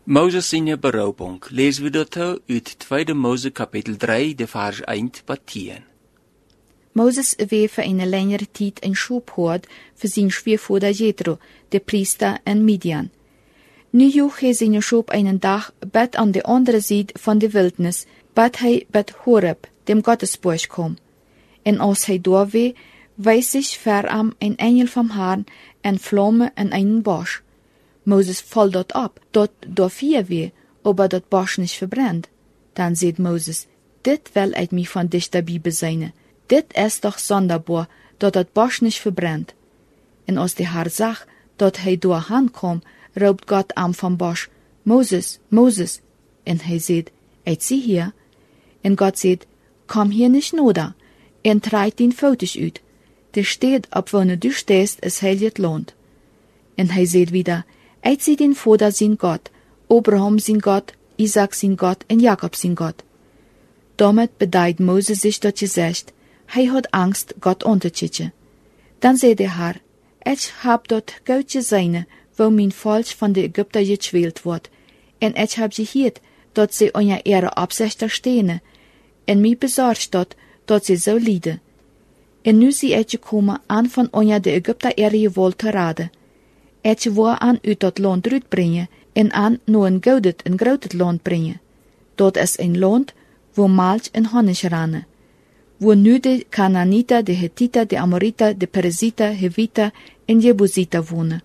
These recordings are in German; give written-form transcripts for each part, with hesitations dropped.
Moses zijn beroeping, lezen we dat uit 2 Mose kapitel 3, de vers 1 tot 10. Moses weer voor een längere tijd een schubhoord voor zijn schwiegervader Jethro, de priester in Midian. Nu joeg hij zijn schub einen dag bed aan de andere zijde van de wildernis, bed hij bij Horeb, dem Gottesbusch kom. En als hij doorwee, wees zich ver am een engel vom Herrn en vlomme in einen Bosch. Moses valt dort ab, dort door 4 wee, aber dat Bosch nicht verbrennt. Dan zegt Moses, dit wel uit mij van dich dabei beseine. Dit is doch sonderbar, dat Bosch nicht verbrennt. En als de Herr zag, dat hij doorheen kwam, roept God am vom Bosch, Moses, Moses. En hij zegt, ik zie hier. En God zegt, kom hier nicht noder. En treit den Fotos uit. Der steht, ob wanneer du stehst, es heiligt lohnt. En hij zegt wieder, ik zie den Vater zijn God, Abraham zijn God, Isaac zijn God en Jacob zijn God. Damit bedeit Moses sich dat gezegd, hij had angst God ondertjitje. Dan zei de Herr, ik heb dat goudje zijne, wo mijn volk van de Egypter gezweeld wordt, en ik heb gehoord dat ze on je ihre opzichter stehen, en mij bezorgd dat ze zo lieden. En nu zie ik gekomen aan van onja de Egypter ihre gewol te raden. Ik wil aan uit dat land uitbrengen, en aan nu een goudet en groot land brengen. Dat is een land, wo malch en honig ranen. Wo nu de Canaaniter, de Hethiter, de Amoriter, de Periziter, Heviter en Jebusiter wonen.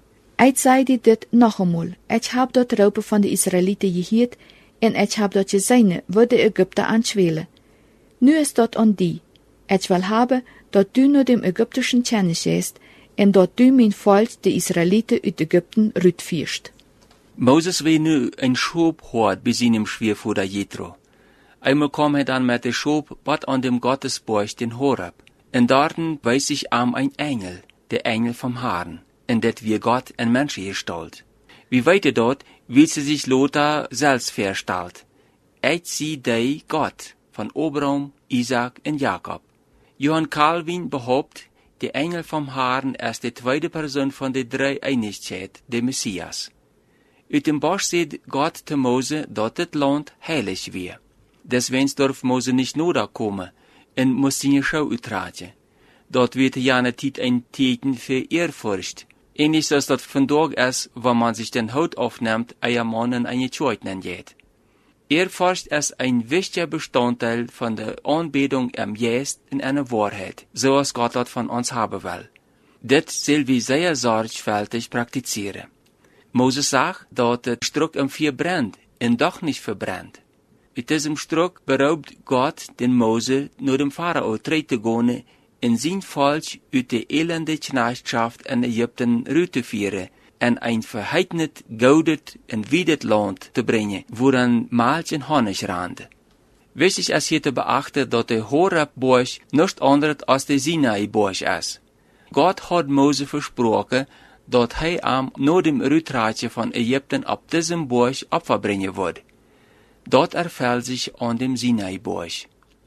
Ik zei dit nog eenmaal. Ik heb dat roepen van de Israëlieten gehoord, en ik heb dat gezien, wo de Egypter aanschwelen. Nu is dat aan die. Ik wil hebben dat du naar dem Ägyptischen kennis geest, en dat du mijn volk, de Israëlieten, uit Ägypten uitvierst. Moses wil nu een schub hoort bij zijn schwiegervader Jethro. Einmal kwam hij dan met de schub bad aan dem Gottesbusch den Horeb. En daarin wees zich aan een engel, de engel vom Herrn, en dat wie Gott en Menschen gestalt. Wie weet dat, wie ze zich Lothar selbst verstalt. Ik zie die Gott van Abraham, Isaac en Jacob. Johann Calvin behaupt, de engel vom Herrn is de tweede persoon van de 3 Einigkeit, de Messias. Uit dem Bosch zegt Gott te Mose dat het land heilig weer. Deswegen durf Mose nicht noderkomen en moest zijn schau uitraten. Dat werd jane tijd een teken voor Ehrfurcht. Ähnlich als dat vandaag is, waar man sich den Haut aufnimmt, eier Mann en eine Tjoitnen geht. Ehrfurcht ist ein wichtiger Bestandteil von der Anbetung am Geist in einer Wahrheit, so als Gott das von uns haben will. Dit soll wir sehr sorgfältig praktizieren. Moses sagt, dass der Struck am Feuer brennt und doch nicht verbrennt. Mit diesem Struck beraubt Gott den Mose nur dem Pharao zu gehen, in sein Volk uit de elende Knechtschaft in Ägypten ruit te vieren en ein verheidnet, goudet en wiedet land te brengen, woran Malch en Honig rande. Wichtig ist hier te beachten, dat de Horeb-Busch nichts anderes als de Sinai-Busch ist. Gott hat Mose versprochen, dat hij am nur dem Rücktratje von Ägypten ab diesem Busch Opfer bringen wird. Dat erfällt sich an dem Sinai-Busch.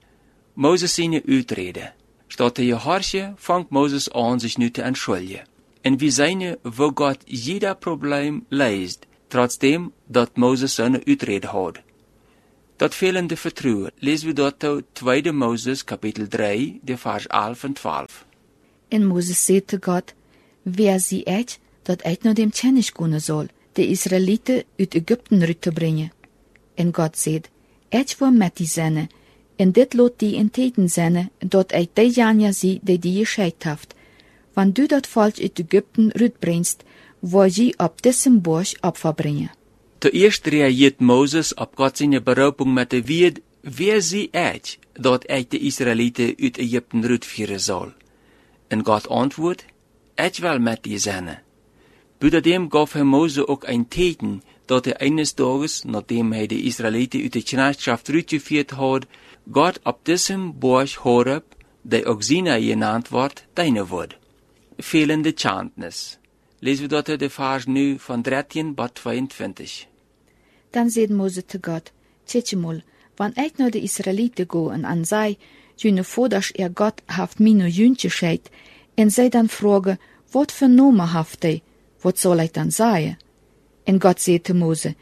Moses seine Uitrede. Statt der Gehorche fängt Moses an, sich nu zu entschuldigen. En wie seine, wo Gott jeder Problem löst, trotzdem, dat Moses seine Uitrede hat. Dat fehlende Vertrauen lesen wir dort 2. Moses, Kapitel 3, de Vers 11 en 12. En Moses zei te God, wer zie ik, dat ik naar dem Tjennis kunnen zal, de Israëlieten uit Egypten uit te brengen. En God zei, ik wil met die zenne, en dit lot die in teten zenne, dat ik die janja zie, die gescheit haft. Wann du dat volk uit Egypten uitbrengst, wil je op diesem Busch Opfer brengen. Zuerst reagiert Moses op Gott seine Berufung mit der Wied, wer zie ik, dat ik de Israëlieten uit Egypten uitvieren zal. En God antwoordt, ik wil met die zenne. Buitendem gaf hij Mose ook een teken, dat hij eines Tages, nachdem hij de Israëlieten uit de Knechtschaft uitgevierd had, God op diesem Busch Horeb, die ook Sinai genannt wordt, dienen wordt. Fehlende Chantnis. Lezen we dat uit de vers nu van 13 tot 22. Dan zei Mose te God, tjetjemol, wanneer ik naar de Israëlieten go en aan zij, june voders God haft mino juntje scheit, en zij dan vragen, wat voor nomen haft hij, wat zal ik dan zeggen? En God zei te Mose,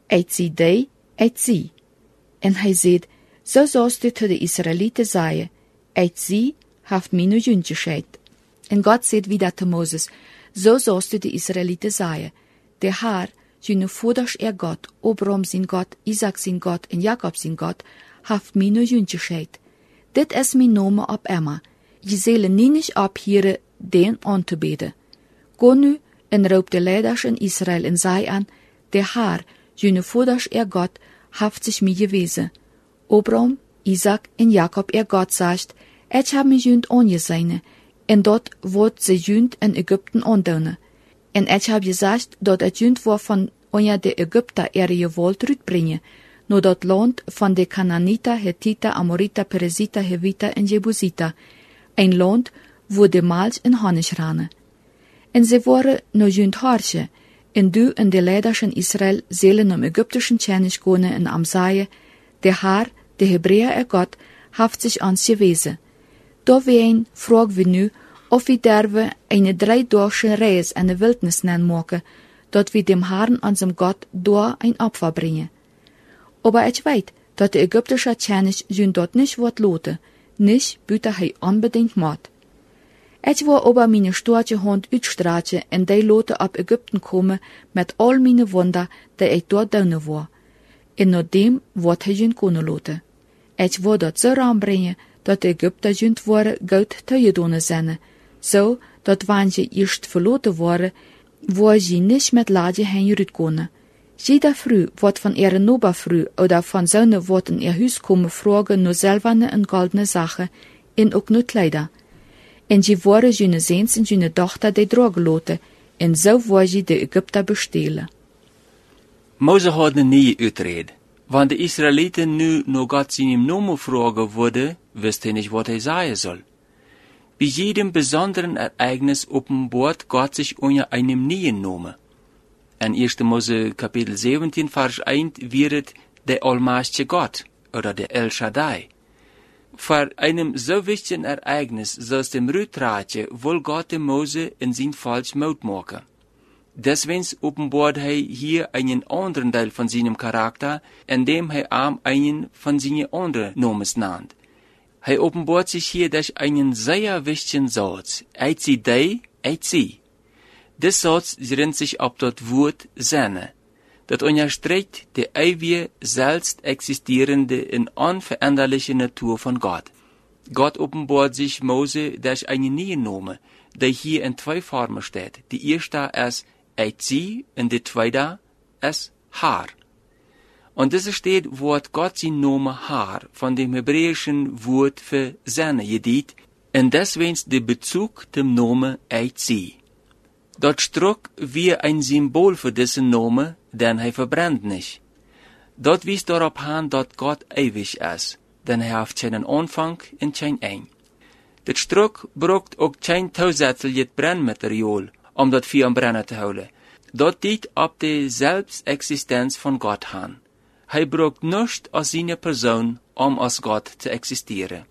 uit zie die, uit zie. En hij zei, zo zoals du te de Israëlieten zei, uit zie, haft mij nu juntjescheid. En God zei wieder te Moses, zo zoals du de Israëlieten zei, de Haar, jene vaders God, Abraham zijn God, Isaac zijn God en Jacob zijn God, haft mij nu juntjescheid. Dit is mijn nome op Emma. Je zullen niet ophieren den aan te beden. Go nu en roep de leiders in Israël en zei aan, de Haar, jene vaders God, haft zich mij gewezen. Abraham, Isaac en Jacob God zegt, ik heb mij junt aangezien, en dat wordt ze junt in Egypten aandoen. En ik heb gezegd dat het junt wordt van onder de Egypter je woord uitbrengen, naar dat land van de Canaanita, Hittita, Amorita, Perizita, Hevita en Jebusita, een land waar de maals en honig ranen. En ze waren nog junt harsje, en du en de leiders in Israël zullen om Egyptischen tjennis konen en am zeggen, de Haar, de Hebreeër God, heeft zich ons gewezen. Daarween vragen we nu of we derven een 3-daagse reis in de wildnis maken, dat we dem Herrn unserem God door een opfer brengen. Aber ich weet dat de Ägyptische tjennis jun dort nicht wordt loten, nicht buiten hij unbedingt maat. Ich wil aber meine stoortje hand uitstraatje en die loten op Ägypten komen met al meine wunder die ich dort doen wil. En na dem wordt hij jun kunnen loten. Ich wil dat zo aanbrengen dat de Ägypter junt worden goud tegedonen zijn, zo dat wanneer je eerst verloten worden, waar je niet met laadje heen uitkomen. Jeder Früh wordt van ihre Noberfrüh oder von Sonne wordt in ihr huis komen vragen naar silberne en goldene Sachen en ook naar Kleider. En je worden jene Seens en jene Dochter die dragen loten, en zo wordt je de Ägypter bestelen. Mose had een nieuwe uitred. Want de Israëlieten nu naar God zijn naam vragen worden, wist hij niet wat hij zeggen zal. Bij jedem besonderen Ereignis openbaart Gott sich unter einem neuen Namen. In 1. Mose Kapitel 17, Vers 1 wird der allmächtige Gott oder der El Shaddai. Für einem so wichtigen Ereignis, zoals dem Rütratje, will Gott dem Mose in sein falsch Mut machen. Deswegen offenbart er hier einen anderen Teil von seinem Charakter, indem er einen von seinen anderen Namens nennt. Er offenbart sich hier durch einen sehr wichtigen Satz. Eit sie dei, eit sie. Des Satz rennt sich ab das Wort seine. Das unterstreicht die ewige, selbst existierende und unveränderliche Natur von Gott. Gott offenbart sich Mose durch einen neuen Namen, der hier in 2 Formen steht. Die erste ist eit sie und die zweite ist Haar. Und das steht, Wort Gott sein Name Haar, von dem hebräischen Wort für seine gedient, und deswegen der Bezug dem Namen eit sie. Dort struck wie ein Symbol für diesen Namen, denn er verbrennt nicht. Dort wies darauf an, dass Gott ewig ist, denn er hat keinen Anfang und kein Ende. Das Struck braucht auch kein zusätzliches Brennmaterial, um das Vieh am Brennen zu halten. Dort dient ab die Selbstexistenz von Gott an. Er braucht nichts aus seiner Person, als Gott zu existieren.